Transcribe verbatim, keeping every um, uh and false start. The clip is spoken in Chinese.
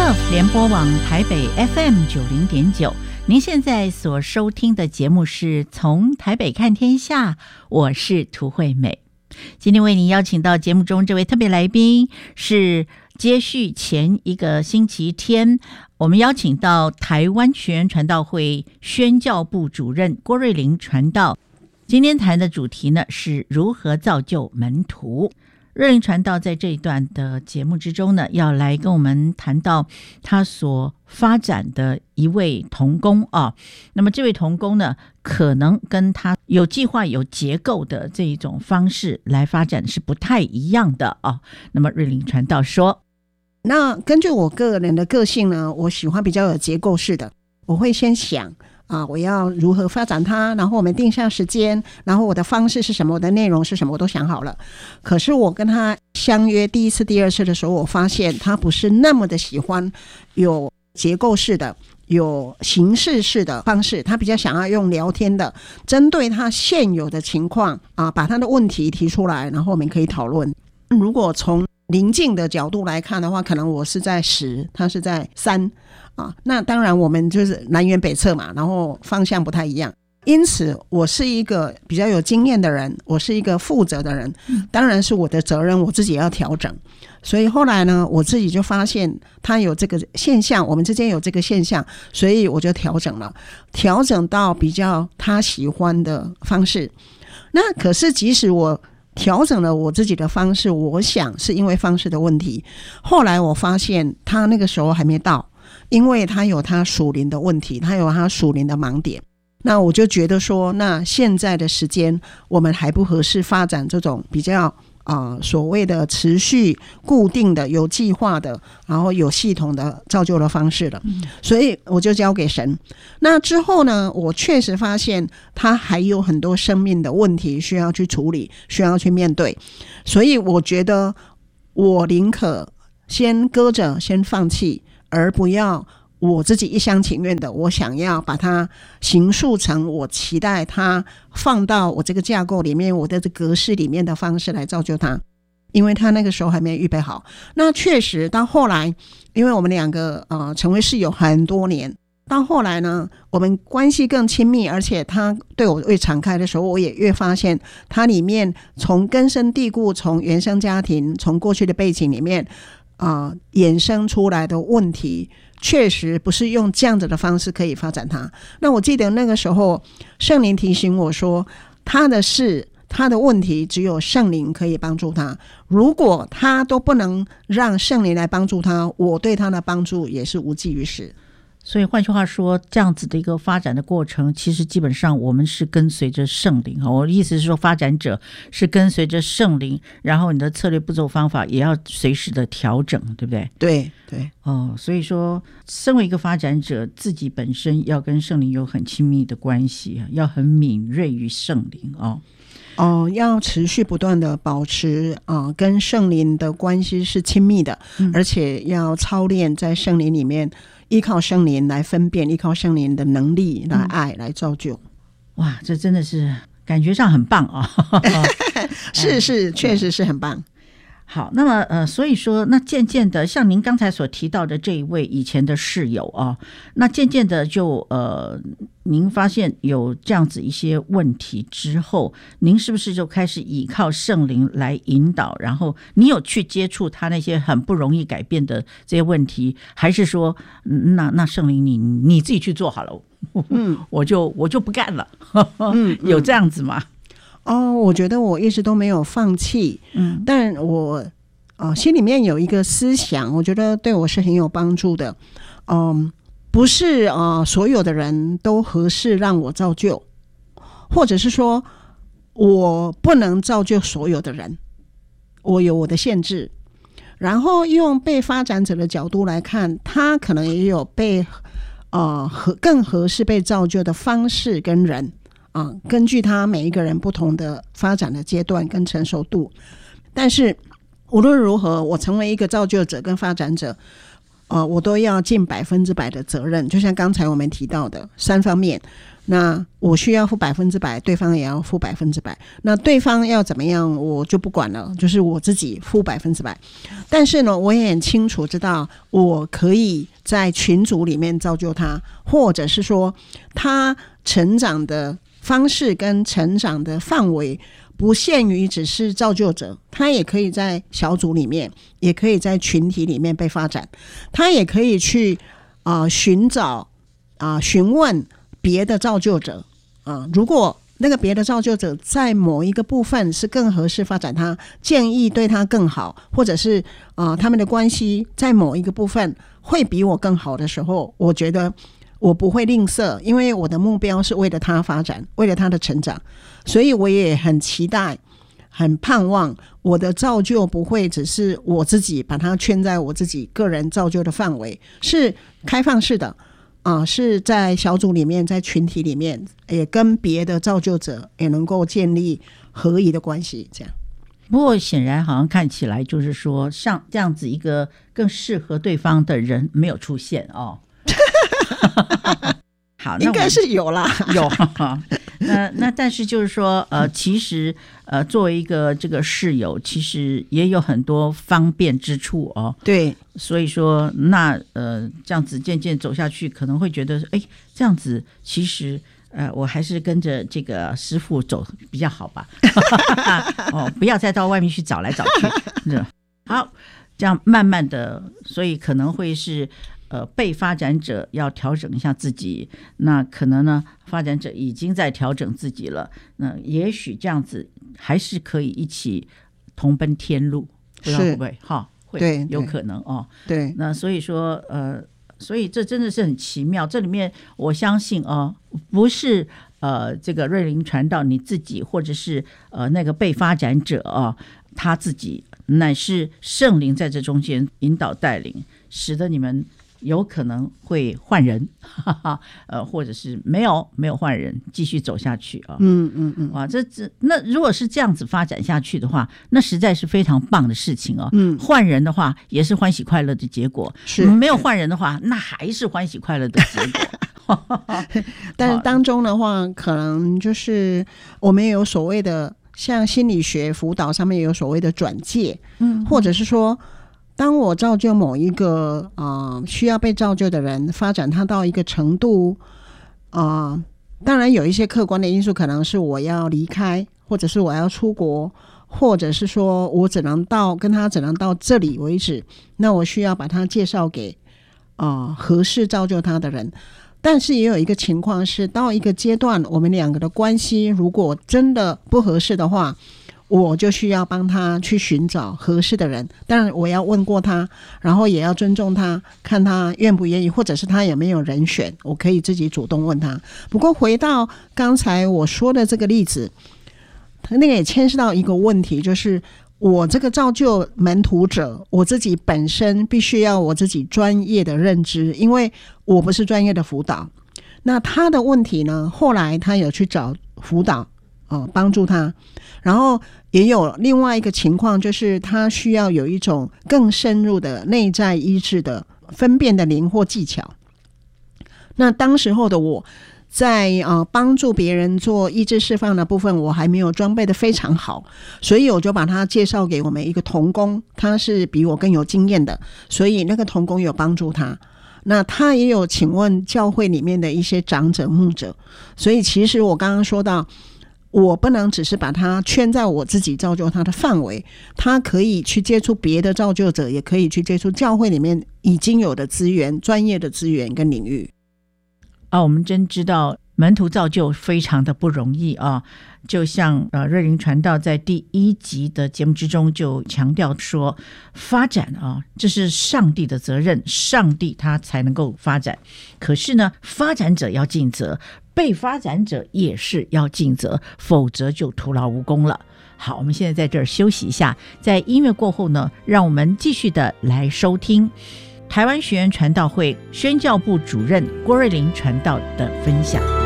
Love 联播网台北 F M 九零点九，您现在所收听的节目是从台北看天下，我是涂惠美。今天为您邀请到节目中这位特别来宾，是接续前一个星期天我们邀请到台湾学员传道会宣教部主任郭瑞玲传道。今天谈的主题呢是如何造就门徒。瑞玲传道在这一段的节目之中呢，要来跟我们谈到他所发展的一位同工啊。那么这位同工呢，可能跟他有计划有结构的这一种方式来发展是不太一样的啊。那么瑞玲传道说， 那根据我个人的个性呢，我喜欢比较有结构式的，我会先想啊，我要如何发展它，然后我们定下时间，然后我的方式是什么，我的内容是什么，我都想好了。可是我跟他相约第一次第二次的时候，我发现他不是那么的喜欢有结构式的有形式式的方式，他比较想要用聊天的，针对他现有的情况啊，把他的问题提出来，然后我们可以讨论。如果从邻近的角度来看的话，可能我是在十，他是在三啊，那当然我们就是南辕北辙嘛，然后方向不太一样。因此我是一个比较有经验的人，我是一个负责的人，当然是我的责任，我自己也要调整。所以后来呢，我自己就发现他有这个现象，我们之间有这个现象，所以我就调整了，调整到比较他喜欢的方式。那可是即使我调整了我自己的方式，我想是因为方式的问题，后来我发现他那个时候还没到，因为他有他属灵的问题，他有他属灵的盲点。那我就觉得说，那现在的时间我们还不合适发展这种比较呃所谓的持续固定的有计划的然后有系统的造就的方式了，所以我就交给神。那之后呢，我确实发现他还有很多生命的问题需要去处理，需要去面对，所以我觉得我宁可先搁着，先放弃，而不要我自己一厢情愿的，我想要把它形塑成我期待它放到我这个架构里面，我的这格式里面的方式来造就它，因为他那个时候还没有预备好。那确实到后来，因为我们两个呃成为室友很多年，到后来呢，我们关系更亲密，而且他对我越敞开的时候，我也越发现他里面从根深蒂固，从原生家庭，从过去的背景里面啊、呃、衍生出来的问题，确实不是用这样子的方式可以发展它。那我记得那个时候圣灵提醒我说，他的事他的问题只有圣灵可以帮助他，如果他都不能让圣灵来帮助他，我对他的帮助也是无济于事。 所以换句话说，这样子的一个发展的过程，其实基本上我们是跟随着圣灵。我的意思是说，发展者是跟随着圣灵，然后你的策略步骤方法也要随时的调整，对不对？ 对对哦，所以说身为一个发展者，自己本身要跟圣灵有很亲密的关系，要很敏锐于圣灵哦。 哦，要持续不断的保持啊、呃，跟圣灵的关系是亲密的、嗯、而且要操练在圣灵里面，依靠圣灵来分辨，依靠圣灵的能力来爱、嗯、来造就。 哇，这真的是感觉上很棒啊、哦！ 是是，确实是很棒。 好，那么呃，所以说，那渐渐的，像您刚才所提到的这一位以前的室友啊，那渐渐的就呃，您发现有这样子一些问题之后，您是不是就开始依靠圣灵来引导？然后你有去接触他那些很不容易改变的这些问题，还是说，那那圣灵你你自己去做好了，嗯，我就我就不干了，嗯，有这样子吗？ 哦，我觉得我一直都没有放弃，嗯，但我、呃、心里面有一个思想，我觉得对我是很有帮助的，嗯，不是、呃、所有的人都合适让我造就，或者是说我不能造就所有的人，我有我的限制。然后用被发展者的角度来看，他可能也有被呃更合适被造就的方式跟人。啊，根据他每一个人不同的发展的阶段跟成熟度，但是无论如何，我成为一个造就者跟发展者， 呃，我都要尽百分之百的责任。就像刚才我们提到的三方面，那我需要负百分之百，对方也要负百分之百。那对方要怎么样，我就不管了，就是我自己负百分之百。但是呢，我也很清楚知道，我可以在群组里面造就他，或者是说他成长的方式跟成长的范围不限于只是造就者，他也可以在小组里面，也可以在群体里面被发展，他也可以去啊、呃、寻找啊、呃、询问别的造就者啊、呃，如果那个别的造就者在某一个部分是更合适发展他，建议对他更好，或者是啊、呃、他们的关系在某一个部分会比我更好的时候，我觉得我不会吝啬，因为我的目标是为了他发展，为了他的成长，所以我也很期待很盼望我的造就不会只是我自己把它圈在我自己个人造就的范围，是开放式的啊、呃，是在小组里面，在群体里面，也跟别的造就者也能够建立合宜的关系，这样。 不过显然好像看起来就是说像这样子一个更适合对方的人没有出现哦。好， 应该是有啦， 有。那那但是就是说，呃，其实呃，作为一个这个室友，其实也有很多方便之处哦。 对， 所以说，那呃，这样子渐渐走下去，可能会觉得，哎，这样子其实。呃，我还是跟着这个师父走比较好吧。哦，不要再到外面去找来找去。好，这样慢慢的，所以可能会是呃被发展者要调整一下自己，那可能呢，发展者已经在调整自己了。那也许这样子还是可以一起同奔天路，不知道会不会？哈，会， 对， 有可能哦。 对， 那所以说，呃。所以这真的是很奇妙，这里面我相信哦，不是呃这个瑞林传道你自己，或者是呃那个被发展者哦，他自己，乃是圣灵在这中间引导带领，使得你们有可能会换人，哈哈，呃，或者是没有没有换人，继续走下去啊。 嗯嗯嗯， 哇，这这那如果是这样子发展下去的话，那实在是非常棒的事情哦。 嗯， 换人的话也是欢喜快乐的结果， 是没有换人的话，那还是欢喜快乐的结果。 但是当中的话，可能就是我们有所谓的，像心理学辅导上面有所谓的转介，嗯，或者是说。当我造就某一个、呃、需要被造就的人，发展他到一个程度、呃、当然有一些客观的因素，可能是我要离开，或者是我要出国，或者是说我只能到跟他只能到这里为止，那我需要把他介绍给、呃、合适造就他的人。但是也有一个情况是，到一个阶段我们两个的关系如果真的不合适的话，我就需要帮他去寻找合适的人，当然我要问过他，然后也要尊重他，看他愿不愿意，或者是他有没有人选，我可以自己主动问他。不过回到刚才我说的这个例子，那个也牵涉到一个问题，就是我这个造就门徒者，我自己本身必须要我自己专业的认知，因为我不是专业的辅导。那他的问题呢，后来他有去找辅导哦，帮助他，然后也有另外一个情况，就是他需要有一种更深入的内在医治的分辨的灵或技巧。那当时候的我在呃帮助别人做医治释放的部分，我还没有装备的非常好，所以我就把他介绍给我们一个同工，他是比我更有经验的，所以那个同工有帮助他。那他也有请问教会里面的一些长者牧者，所以其实我刚刚说到，我不能只是把他圈在我自己造就他的范围，他可以去接触别的造就者，也可以去接触教会里面已经有的资源、专业的资源跟领域。 啊，我们真知道门徒造就非常的不容易啊！就像呃瑞林传道在第一集的节目之中就强调说，发展啊，这是上帝的责任，上帝他才能够发展。可是呢，发展者要尽责，被发展者也是要尽责，否则就徒劳无功了。好，我们现在在这儿休息一下，在音乐过后呢，让我们继续的来收听台湾学院传道会宣教部主任郭瑞麟传道的分享。